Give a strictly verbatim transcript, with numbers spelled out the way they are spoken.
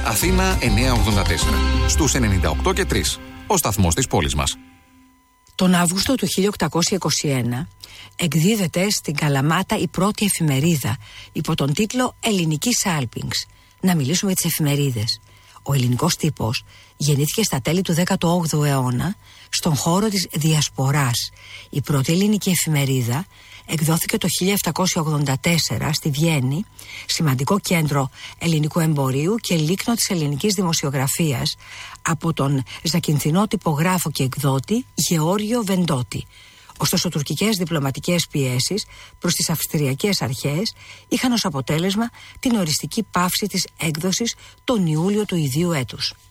Αθήνα εννιακόσια ογδόντα τέσσερα. Στους ενενήντα οκτώ και τρία. Ο σταθμός της πόλης μας. Τον Αύγουστο του χίλια οκτακόσια είκοσι ένα εκδίδεται στην Καλαμάτα η πρώτη εφημερίδα υπό τον τίτλο «Ελληνική Σάλπινγκς». Να μιλήσουμε για τις εφημερίδες. Ο ελληνικός τύπος γεννήθηκε στα τέλη του δέκατου όγδοου αιώνα στον χώρο της Διασποράς. Η πρώτη ελληνική εφημερίδα εκδόθηκε το χίλια επτακόσια ογδόντα τέσσερα στη Βιέννη, σημαντικό κέντρο ελληνικού εμπορίου και λίκνο της ελληνικής δημοσιογραφίας, από τον ζακυνθινό τυπογράφο και εκδότη Γεώργιο Βεντότη. Ωστόσο, τουρκικές διπλωματικές πιέσεις προς τις αυστριακές αρχές είχαν ως αποτέλεσμα την οριστική πάυση της έκδοσης τον Ιούλιο του ιδίου έτους.